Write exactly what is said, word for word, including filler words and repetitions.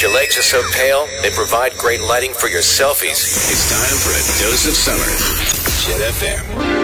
your legs are so pale, they provide great lighting for your selfies. It's time for a dose of summer. Jet F M.